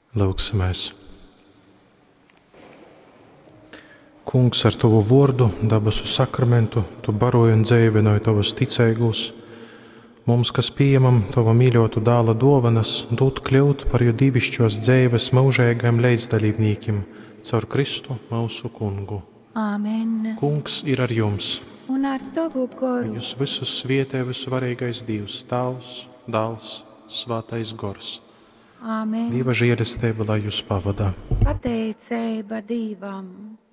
Lūksimies. Kungs, ar Tavu vārdu, dabasu sakramentu, Tu baroji un dzīvinoji Tavus ticīgus. Mums, kas pieņemam Tava mīļotu dāla dāvanas, dod kļūt par jo divišķos dzīves mūžīgiem līdzdalībniekiem caur Kristu mūsu Kungu. Āmen. Kungs ir ar jums. Un ar Tavu goru. Jūs visus svietē visvarīgais Dievs, Tavs, Dēls, Svētais Gors. Āmen. Dieva žēlastība, lai jūs pavadā. Pateicība Dievam.